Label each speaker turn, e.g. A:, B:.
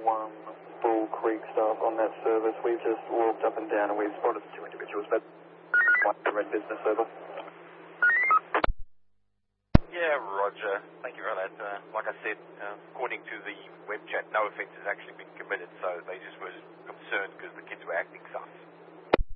A: 1 Bull Creek staff on that service. We've just walked up and down and we've spotted 2 individuals, but one red business over.
B: Yeah, Roger. Thank you for that. Like I said, according to the web chat, no offence has actually been committed, so they just were concerned because the kids were acting so